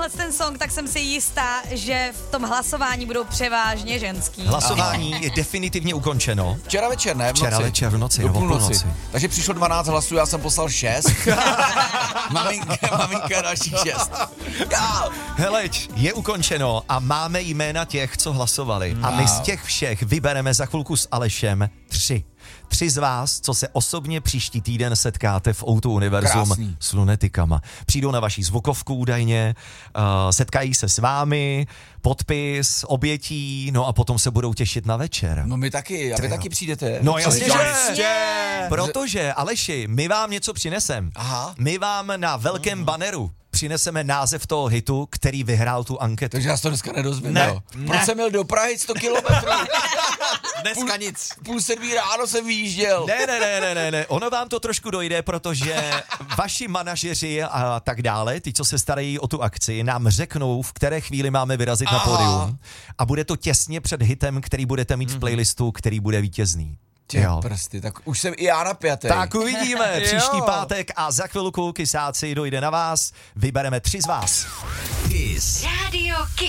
tenhle ten song, tak jsem si jistá, že v tom hlasování budou převážně ženský. Hlasování je definitivně ukončeno. Včera večer, ne? Včera večer v noci, do nebo půlnoci. Takže přišlo 12 hlasů, já jsem poslal 6. maminka dalších 6. Heleč, je ukončeno a máme jména těch, co hlasovali. A my z těch všech vybereme za chvilku s Alešem 3. 3 z vás, co se osobně příští týden setkáte v O2 Univerzum Krásný. s lunetikama. Přijdou na vaši zvukovku údajně, setkají se s vámi, podpis, obětí, no a potom se budou těšit na večer. No my taky, a vy taky přijdete. No jasně, že. Protože, Aleši, my vám něco přinesem. Aha. My vám na velkém baneru přineseme název toho hitu, který vyhrál tu anketu. Takže já to dneska nedozvím. Ne, jo. Proč jsem měl do Prahy 100 kilometrů? Dneska nic. 6:30 ráno jsem vyjížděl. Ne, ono vám to trošku dojde, protože vaši manažeři a tak dále, ty, co se starají o tu akci, nám řeknou, v které chvíli máme vyrazit na pódium a bude to těsně před hitem, který budete mít v playlistu, který bude vítězný. Prsty, tak už jsem i já napjatý. Tak uvidíme příští pátek a za chvilku Kysáci dojde na vás, vybereme 3 z vás. Radio